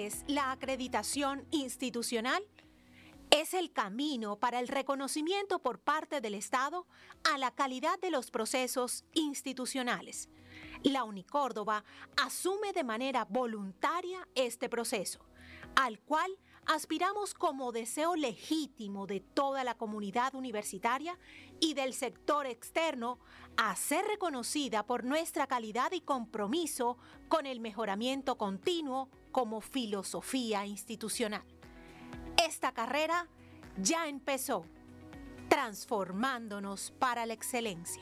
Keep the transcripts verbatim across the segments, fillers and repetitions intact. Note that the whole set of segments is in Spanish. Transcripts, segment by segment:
es la acreditación institucional? Es el camino para el reconocimiento por parte del Estado a la calidad de los procesos institucionales. La Unicórdoba asume de manera voluntaria este proceso, al cual aspiramos como deseo legítimo de toda la comunidad universitaria y del sector externo a ser reconocida por nuestra calidad y compromiso con el mejoramiento continuo como filosofía institucional. Esta carrera ya empezó, transformándonos para la excelencia.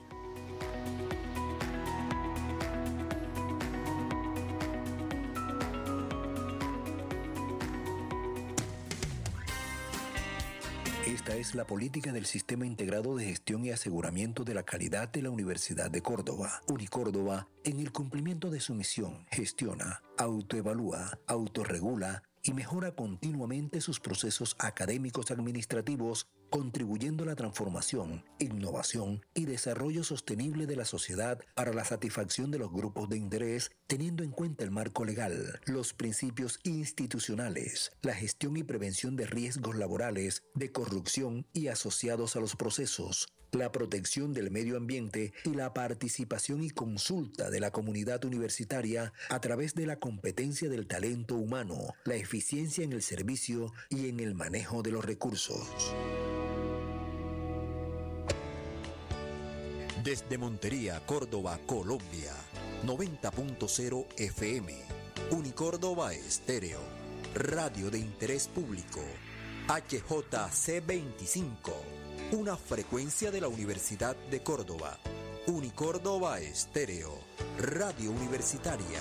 Esta es la política del Sistema Integrado de Gestión y Aseguramiento de la Calidad de la Universidad de Córdoba. Unicórdoba, en el cumplimiento de su misión, gestiona, autoevalúa, autorregula y mejora continuamente sus procesos académicos administrativos, contribuyendo a la transformación, innovación y desarrollo sostenible de la sociedad para la satisfacción de los grupos de interés, teniendo en cuenta el marco legal, los principios institucionales, la gestión y prevención de riesgos laborales, de corrupción y asociados a los procesos, la protección del medio ambiente y la participación y consulta de la comunidad universitaria a través de la competencia del talento humano, la eficiencia en el servicio y en el manejo de los recursos. Desde Montería, Córdoba, Colombia, noventa punto cero F M, Unicórdoba Estéreo, radio de interés público, H J C veinticinco, una frecuencia de la Universidad de Córdoba, Unicórdoba Estéreo, radio universitaria.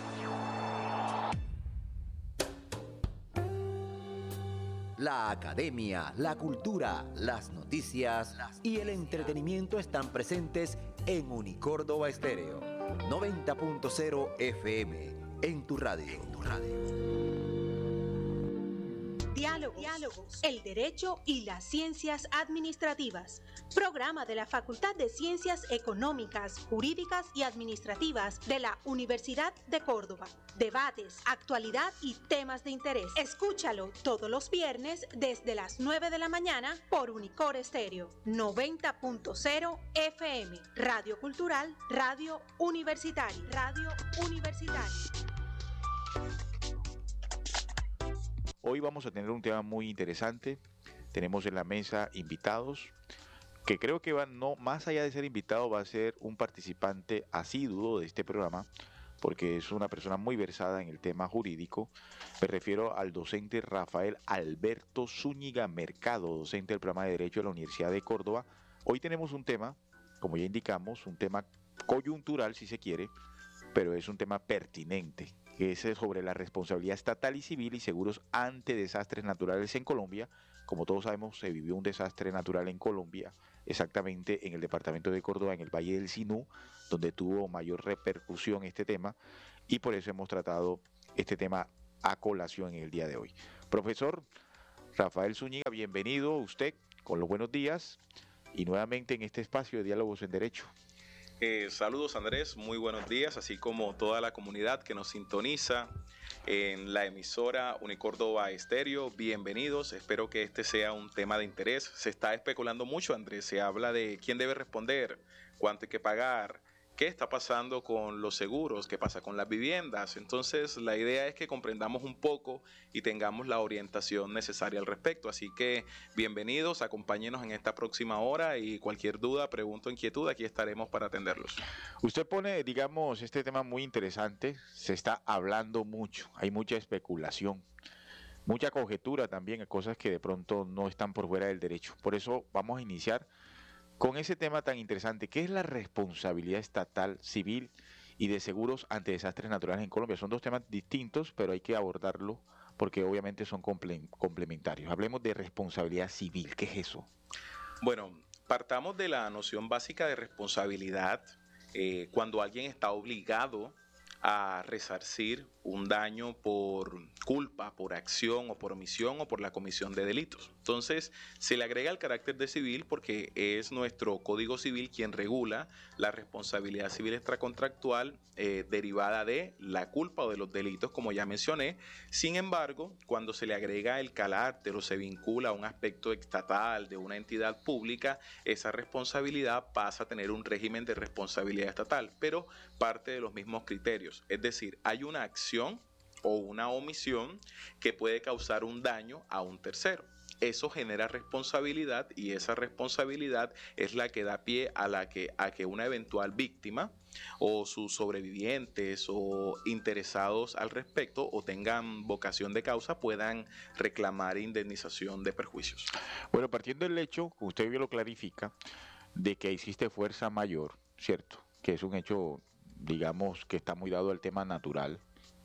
La academia, la cultura, las noticias y el entretenimiento están presentes en Unicórdoba Estéreo, noventa punto cero F M, en tu radio. En tu radio. Diálogos, Diálogos, el derecho y las ciencias administrativas. Programa de la Facultad de Ciencias Económicas, Jurídicas y Administrativas de la Universidad de Córdoba. Debates, actualidad y temas de interés. Escúchalo todos los viernes desde las nueve de la mañana por Unicor Estéreo, noventa punto cero F M. Radio Cultural, Radio Universitaria. Radio Universitaria. Hoy vamos a tener un tema muy interesante. Tenemos en la mesa invitados que creo que van, no, más allá de ser invitado, va a ser un participante asiduo de este programa, porque es una persona muy versada en el tema jurídico. Me refiero al docente Rafael Alberto Zúñiga Mercado, docente del programa de Derecho de la Universidad de Córdoba. Hoy tenemos un tema, como ya indicamos, un tema coyuntural si se quiere, pero es un tema pertinente, que es sobre la responsabilidad estatal y civil y seguros ante desastres naturales en Colombia. Como todos sabemos, se vivió un desastre natural en Colombia, exactamente en el departamento de Córdoba, en el Valle del Sinú, donde tuvo mayor repercusión este tema, y por eso hemos tratado este tema a colación en el día de hoy. Profesor Rafael Zúñiga, bienvenido usted, con los buenos días, y nuevamente en este espacio de Diálogos en Derecho. Eh, saludos Andrés, muy buenos días, así como toda la comunidad que nos sintoniza en la emisora Unicórdoba Estéreo. Bienvenidos, espero que este sea un tema de interés. Se está especulando mucho, Andrés, se habla de quién debe responder, cuánto hay que pagar, qué está pasando con los seguros, qué pasa con las viviendas. Entonces la idea es que comprendamos un poco y tengamos la orientación necesaria al respecto. Así que bienvenidos, acompáñenos en esta próxima hora y cualquier duda, pregunta o inquietud, aquí estaremos para atenderlos. Usted pone, digamos, este tema muy interesante, se está hablando mucho, hay mucha especulación, mucha conjetura también, cosas que de pronto no están por fuera del derecho. Por eso vamos a iniciar con ese tema tan interesante, ¿qué es la responsabilidad estatal, civil y de seguros ante desastres naturales en Colombia? Son dos temas distintos, pero hay que abordarlo porque obviamente son comple- complementarios. Hablemos de responsabilidad civil, ¿qué es eso? Bueno, partamos de la noción básica de responsabilidad. Eh, cuando alguien está obligado a resarcir un daño por culpa, por acción o por omisión o por la comisión de delitos. Entonces, se le agrega el carácter de civil porque es nuestro Código Civil quien regula la responsabilidad civil extracontractual eh, derivada de la culpa o de los delitos, como ya mencioné. Sin embargo, cuando se le agrega el carácter o se vincula a un aspecto estatal de una entidad pública, esa responsabilidad pasa a tener un régimen de responsabilidad estatal, pero parte de los mismos criterios. Es decir, hay una acción o una omisión que puede causar un daño a un tercero. Eso genera responsabilidad y esa responsabilidad es la que da pie a, la que, a que una eventual víctima o sus sobrevivientes o interesados al respecto o tengan vocación de causa puedan reclamar indemnización de perjuicios. Bueno, partiendo del hecho, usted bien lo clarifica, de que existe fuerza mayor, ¿cierto? Que es un hecho, digamos, que está muy dado al tema natural.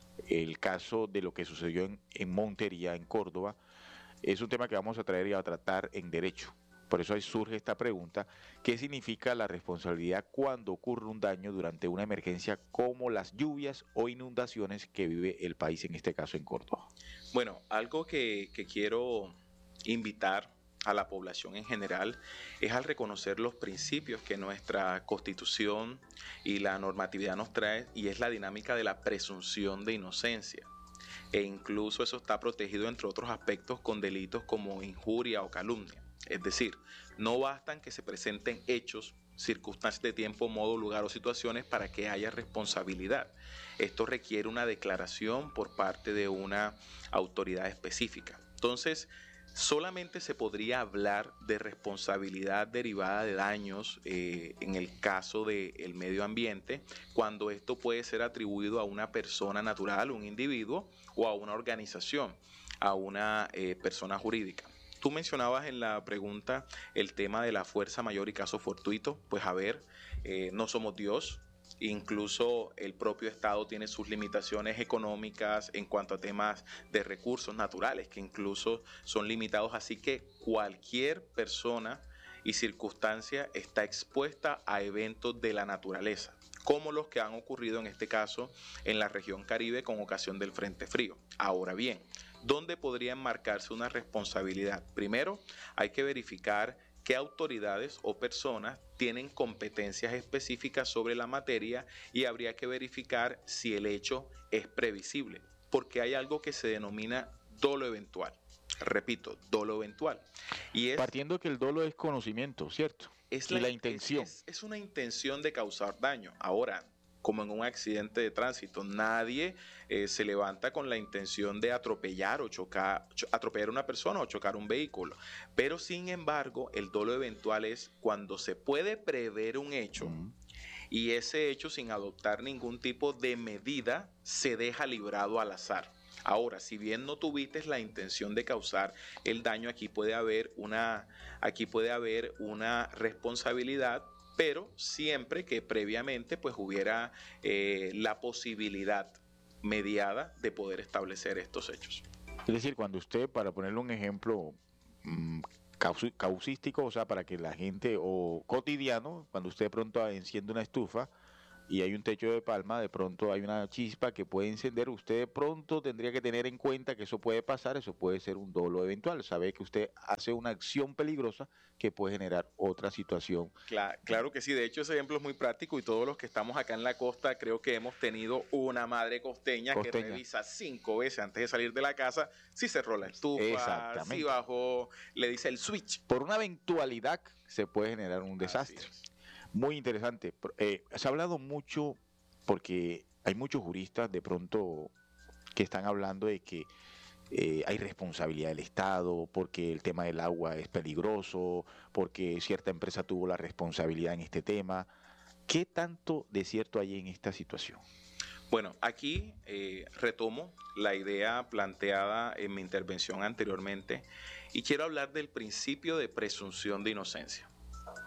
El caso de lo que sucedió en, en Montería, en Córdoba, es un tema que vamos a traer y a tratar en derecho. Por eso ahí surge esta pregunta: ¿qué significa la responsabilidad cuando ocurre un daño durante una emergencia como las lluvias o inundaciones que vive el país, en este caso en Córdoba? Bueno, algo que, que quiero invitar a la población en general es al reconocer los principios que nuestra Constitución y la normatividad nos trae, y es la dinámica de la presunción de inocencia. E incluso eso está protegido, entre otros aspectos, con delitos como injuria o calumnia. Es decir, no bastan que se presenten hechos, circunstancias de tiempo, modo, lugar o situaciones para que haya responsabilidad. Esto requiere una declaración por parte de una autoridad específica. Entonces, solamente se podría hablar de responsabilidad derivada de daños eh, en el caso del medio ambiente cuando esto puede ser atribuido a una persona natural, un individuo, o a una organización, a una eh, persona jurídica. Tú mencionabas en la pregunta el tema de la fuerza mayor y caso fortuito. Pues a ver, eh, no somos Dios. Incluso el propio Estado tiene sus limitaciones económicas en cuanto a temas de recursos naturales, que incluso son limitados, así que cualquier persona y circunstancia está expuesta a eventos de la naturaleza, como los que han ocurrido en este caso en la región Caribe con ocasión del Frente Frío. Ahora bien, ¿dónde podría enmarcarse una responsabilidad? Primero, hay que verificar qué autoridades o personas tienen competencias específicas sobre la materia y habría que verificar si el hecho es previsible, porque hay algo que se denomina dolo eventual. Repito, dolo eventual. Y es, partiendo que el dolo es conocimiento, ¿cierto? Es y la, la intención. Es, es, es una intención de causar daño. Ahora, como en un accidente de tránsito, nadie eh, se levanta con la intención de atropellar o chocar, cho, atropellar a una persona o chocar un vehículo. Pero sin embargo, el dolo eventual es cuando se puede prever un hecho uh-huh. y ese hecho, sin adoptar ningún tipo de medida, se deja librado al azar. Ahora, si bien no tuviste la intención de causar el daño, aquí puede haber una, aquí puede haber una responsabilidad, pero siempre que previamente pues hubiera eh, la posibilidad mediada de poder establecer estos hechos. Es decir, cuando usted, para ponerle un ejemplo mmm, causístico, o sea, para que la gente, o cotidiano, cuando usted de pronto enciende una estufa y hay un techo de palma, de pronto hay una chispa que puede encender, usted de pronto tendría que tener en cuenta que eso puede pasar, eso puede ser un dolo eventual, sabe que usted hace una acción peligrosa que puede generar otra situación. Claro, claro que sí, de hecho ese ejemplo es muy práctico y todos los que estamos acá en la costa creo que hemos tenido una madre costeña, costeña. que revisa cinco veces antes de salir de la casa si cerró la estufa, si bajó, le dice el switch. Por una eventualidad se puede generar un desastre. Muy interesante. Eh, se ha hablado mucho, porque hay muchos juristas de pronto que están hablando de que eh, hay responsabilidad del Estado, porque el tema del agua es peligroso, porque cierta empresa tuvo la responsabilidad en este tema. ¿Qué tanto de cierto hay en esta situación? Bueno, aquí eh, retomo la idea planteada en mi intervención anteriormente y quiero hablar del principio de presunción de inocencia.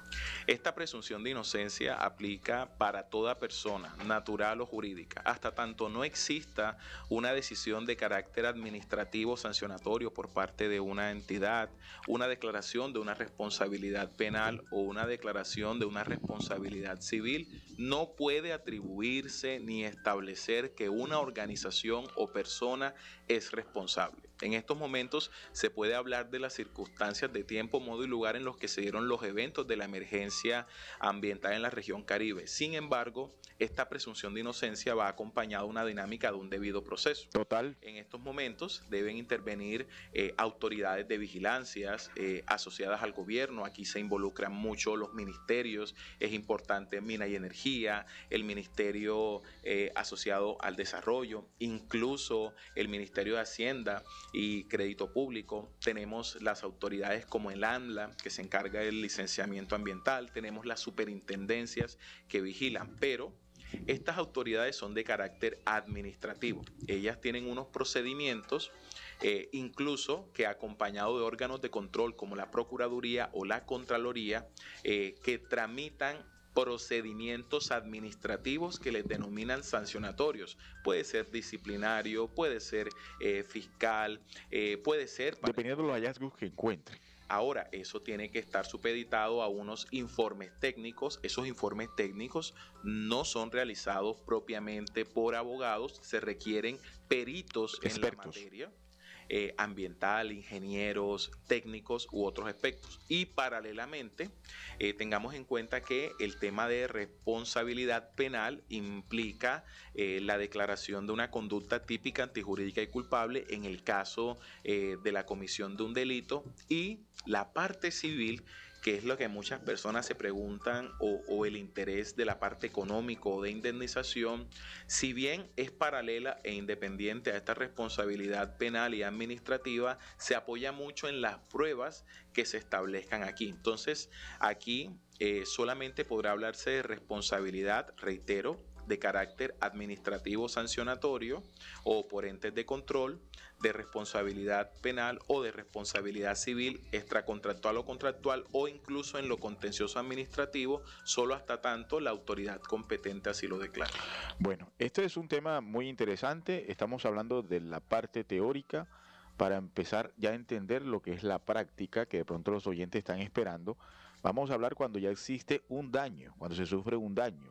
Esta presunción de inocencia aplica para toda persona, natural o jurídica, hasta tanto no exista una decisión de carácter administrativo sancionatorio por parte de una entidad, una declaración de una responsabilidad penal o una declaración de una responsabilidad civil. No puede atribuirse ni establecer que una organización o persona es responsable. En estos momentos se puede hablar de las circunstancias de tiempo, modo y lugar en los que se dieron los eventos de la emergencia ambiental en la región Caribe. Sin embargo, esta presunción de inocencia va acompañada de una dinámica de un debido proceso. Total. En estos momentos deben intervenir eh, autoridades de vigilancias eh, asociadas al gobierno. Aquí se involucran mucho los ministerios. Es importante Mina y Energía, el ministerio eh, asociado al desarrollo, incluso el Ministerio de Hacienda y Crédito Público. Tenemos las autoridades como el ANLA, que se encarga del licenciamiento ambiental. Tenemos las superintendencias que vigilan, pero estas autoridades son de carácter administrativo. Ellas tienen unos procedimientos, eh, incluso que acompañado de órganos de control como la Procuraduría o la Contraloría, eh, que tramitan procedimientos administrativos que les denominan sancionatorios. Puede ser disciplinario, puede ser eh, fiscal, eh, puede ser... Para... dependiendo de los hallazgos que encuentren. Ahora, eso tiene que estar supeditado a unos informes técnicos. Esos informes técnicos no son realizados propiamente por abogados, se requieren peritos expertos en la materia. Eh, ambiental, ingenieros, técnicos u otros aspectos. Y paralelamente eh, tengamos en cuenta que el tema de responsabilidad penal implica eh, la declaración de una conducta típica, antijurídica y culpable en el caso eh, de la comisión de un delito, y la parte civil, que es lo que muchas personas se preguntan, o, o el interés de la parte económica o de indemnización, si bien es paralela e independiente a esta responsabilidad penal y administrativa, se apoya mucho en las pruebas que se establezcan aquí. Entonces, aquí eh, solamente podrá hablarse de responsabilidad, reitero, de carácter administrativo sancionatorio o por entes de control, de responsabilidad penal o de responsabilidad civil extracontractual o contractual, o incluso en lo contencioso administrativo, solo hasta tanto la autoridad competente así lo declare. Bueno, este es un tema muy interesante. Estamos hablando de la parte teórica para empezar ya a entender lo que es la práctica que de pronto los oyentes están esperando. Vamos a hablar cuando ya existe un daño, cuando se sufre un daño.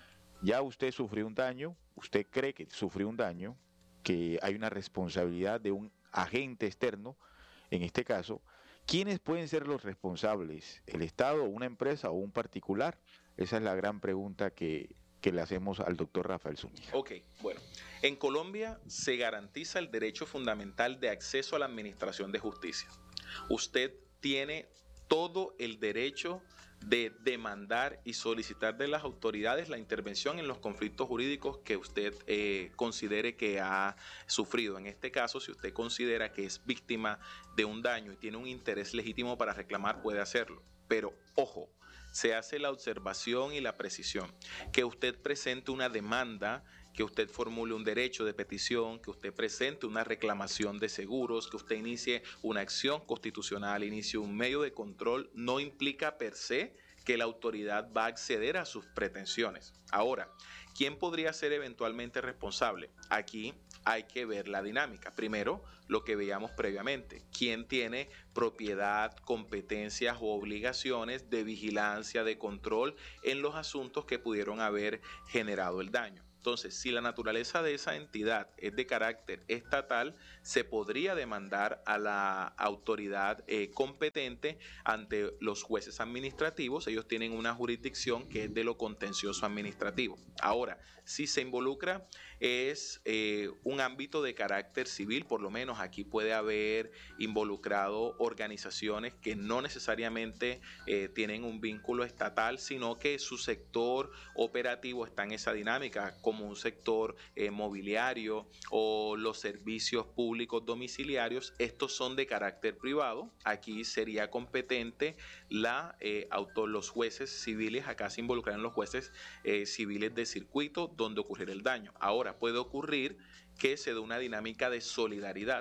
Ya usted sufrió un daño, usted cree que sufrió un daño, que hay una responsabilidad de un agente externo, en este caso. ¿Quiénes pueden ser los responsables? ¿El Estado, una empresa o un particular? Esa es la gran pregunta que, que le hacemos al doctor Rafael Zúñiga. Ok, bueno. En Colombia se garantiza el derecho fundamental de acceso a la administración de justicia. Usted tiene todo el derecho de demandar y solicitar de las autoridades la intervención en los conflictos jurídicos que usted eh, considere que ha sufrido. En este caso, si usted considera que es víctima de un daño y tiene un interés legítimo para reclamar, puede hacerlo. Pero, ojo, se hace la observación y la precisión. Que usted presente una demanda, que usted formule un derecho de petición, que usted presente una reclamación de seguros, que usted inicie una acción constitucional, inicie un medio de control, no implica per se que la autoridad va a acceder a sus pretensiones. Ahora, ¿quién podría ser eventualmente responsable? Aquí hay que ver la dinámica. Primero, lo que veíamos previamente. ¿Quién tiene propiedad, competencias o obligaciones de vigilancia, de control en los asuntos que pudieron haber generado el daño? Entonces, si la naturaleza de esa entidad es de carácter estatal, se podría demandar a la autoridad eh, competente ante los jueces administrativos. Ellos tienen una jurisdicción que es de lo contencioso administrativo. Ahora, si se involucra es eh, un ámbito de carácter civil, por lo menos aquí puede haber involucrado organizaciones que no necesariamente eh, tienen un vínculo estatal, sino que su sector operativo está en esa dinámica, como un sector eh, mobiliario o los servicios públicos domiciliarios. Estos son de carácter privado. Aquí sería competente la eh, auto, los jueces civiles. Acá se involucran los jueces eh, civiles de circuito donde ocurriera el daño. Ahora, puede ocurrir que se dé una dinámica de solidaridad,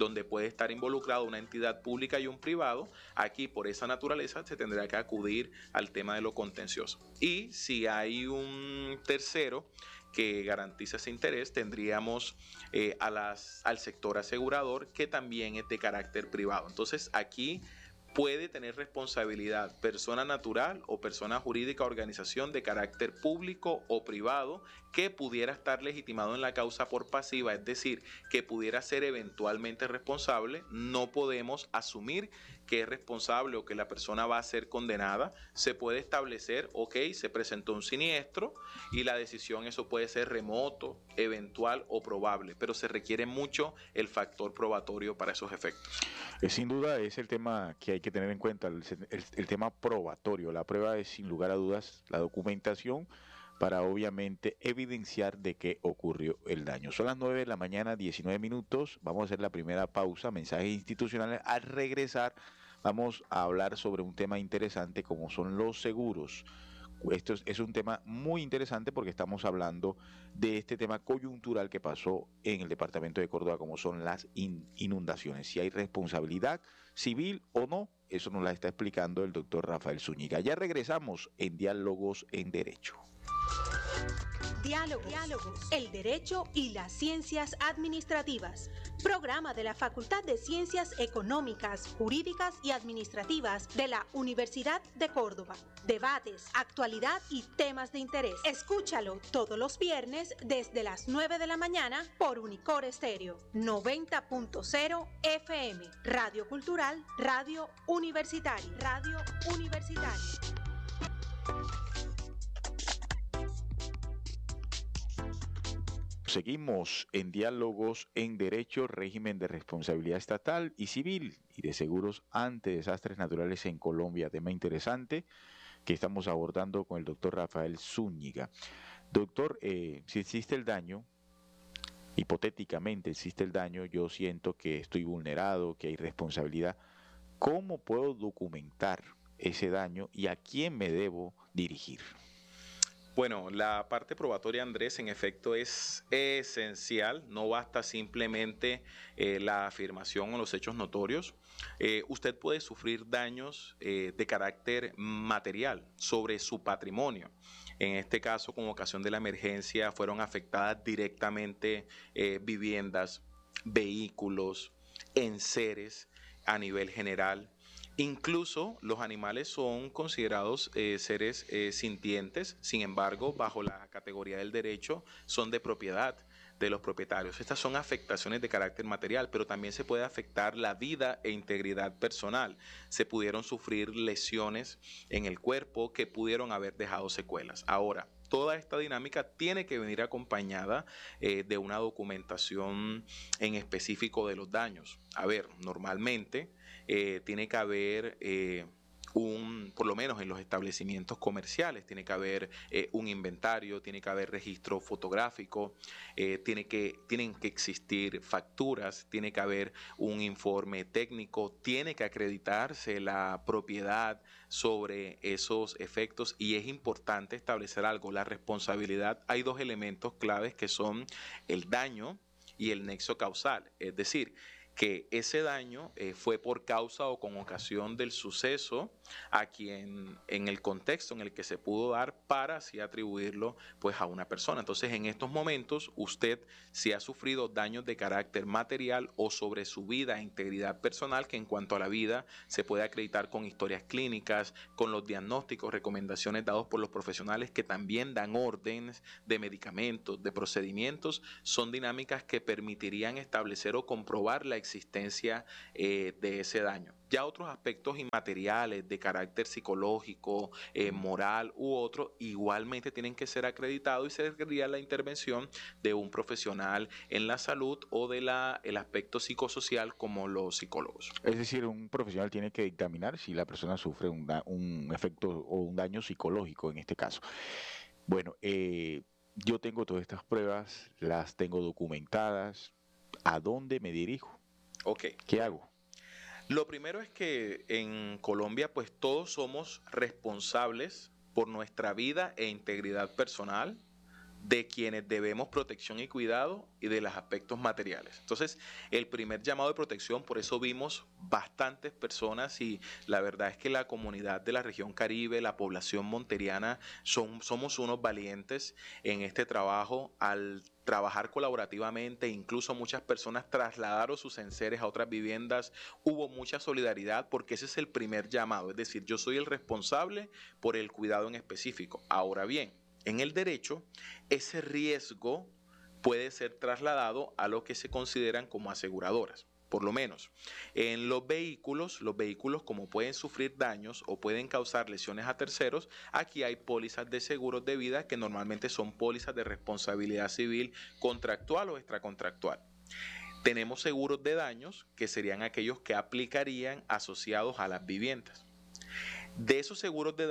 donde puede estar involucrado una entidad pública y un privado, aquí por esa naturaleza se tendrá que acudir al tema de lo contencioso. Y si hay un tercero que garantiza ese interés, tendríamos eh, a las, al sector asegurador, que también es de carácter privado. Entonces aquí puede tener responsabilidad persona natural o persona jurídica o organización de carácter público o privado que pudiera estar legitimado en la causa por pasiva, es decir, que pudiera ser eventualmente responsable. No podemos asumir que es responsable o que la persona va a ser condenada. Se puede establecer, ok, se presentó un siniestro y la decisión, eso puede ser remoto, eventual o probable, pero se requiere mucho el factor probatorio para esos efectos. Eh, sin duda es el tema que hay que tener en cuenta, el, el, el tema probatorio. La prueba es, sin lugar a dudas, la documentación para obviamente evidenciar de qué ocurrió el daño. Son las nueve de la mañana, diecinueve minutos. Vamos a hacer la primera pausa, mensajes institucionales. Al regresar vamos a hablar sobre un tema interesante como son los seguros. Esto es, es un tema muy interesante porque estamos hablando de este tema coyuntural que pasó en el departamento de Córdoba, como son las in, inundaciones. Si hay responsabilidad civil o no, eso nos la está explicando el doctor Rafael Zúñiga. Ya regresamos en Diálogos en Derecho. Diálogos, Diálogos, el derecho y las ciencias administrativas. Programa de la Facultad de Ciencias Económicas, Jurídicas y Administrativas de la Universidad de Córdoba. Debates, actualidad y temas de interés. Escúchalo todos los viernes desde las nueve de la mañana por Unicor Estéreo noventa punto cero F M. Radio Cultural, Radio Universitaria. Radio Universitaria. Seguimos en Diálogos en Derecho, régimen de responsabilidad estatal y civil y de seguros ante desastres naturales en Colombia. Tema interesante que estamos abordando con el doctor Rafael Zúñiga. Doctor, eh, si existe el daño, hipotéticamente existe el daño, yo siento que estoy vulnerado, que hay responsabilidad. ¿Cómo puedo documentar ese daño y a quién me debo dirigir? Bueno, la parte probatoria, Andrés, en efecto es esencial. No basta simplemente eh, la afirmación o los hechos notorios. Eh, usted puede sufrir daños eh, de carácter material sobre su patrimonio. En este caso, con ocasión de la emergencia, fueron afectadas directamente eh, viviendas, vehículos, enseres a nivel general. Incluso los animales son considerados eh, seres eh, sintientes, sin embargo, bajo la categoría del derecho, son de propiedad de los propietarios. Estas son afectaciones de carácter material, pero también se puede afectar la vida e integridad personal. Se pudieron sufrir lesiones en el cuerpo que pudieron haber dejado secuelas. Ahora, toda esta dinámica tiene que venir acompañada eh, de una documentación en específico de los daños. A ver, normalmente eh, tiene que haber eh, un, por lo menos en los establecimientos comerciales, tiene que haber eh, un inventario, tiene que haber registro fotográfico, eh, tiene que, tienen que existir facturas, tiene que haber un informe técnico, tiene que acreditarse la propiedad sobre esos efectos y es importante establecer algo, la responsabilidad. Hay dos elementos claves que son el daño y el nexo causal, es decir, que ese daño eh, fue por causa o con ocasión del suceso a quien en el contexto en el que se pudo dar para así atribuirlo pues a una persona. Entonces en estos momentos usted si ha sufrido daños de carácter material o sobre su vida e integridad personal, que en cuanto a la vida se puede acreditar con historias clínicas, con los diagnósticos, recomendaciones dados por los profesionales que también dan órdenes de medicamentos, de procedimientos, son dinámicas que permitirían establecer o comprobar la existencia eh, de ese daño. Ya otros aspectos inmateriales de carácter psicológico, eh, moral u otro, igualmente tienen que ser acreditados y se requeriría la intervención de un profesional en la salud o del aspecto psicosocial como los psicólogos. Es decir, un profesional tiene que dictaminar si la persona sufre un, da, un efecto o un daño psicológico en este caso. Bueno, eh, yo tengo todas estas pruebas, las tengo documentadas. ¿A dónde me dirijo? Ok. ¿Qué hago? Lo primero es que en Colombia pues todos somos responsables por nuestra vida e integridad personal, de quienes debemos protección y cuidado y de los aspectos materiales. Entonces, el primer llamado de protección, por eso vimos bastantes personas y la verdad es que la comunidad de la región Caribe, la población monteriana, son, somos unos valientes en este trabajo al trabajar colaborativamente, incluso muchas personas trasladaron sus enseres a otras viviendas, hubo mucha solidaridad porque ese es el primer llamado, es decir, yo soy el responsable por el cuidado en específico. Ahora bien, en el derecho, ese riesgo puede ser trasladado a lo que se consideran como aseguradoras. Por lo menos, en los vehículos, los vehículos como pueden sufrir daños o pueden causar lesiones a terceros, aquí hay pólizas de seguros de vida que normalmente son pólizas de responsabilidad civil contractual o extracontractual. Tenemos seguros de daños que serían aquellos que aplicarían asociados a las viviendas. De esos seguros de